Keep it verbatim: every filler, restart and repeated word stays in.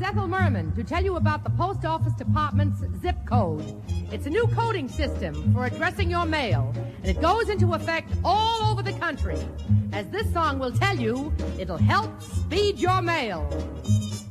Ethel Merman to tell you about the Post Office Department's zip code. It's a new coding system for addressing your mail, and it goes into effect all over the country. As this song will tell you, it'll help speed your mail.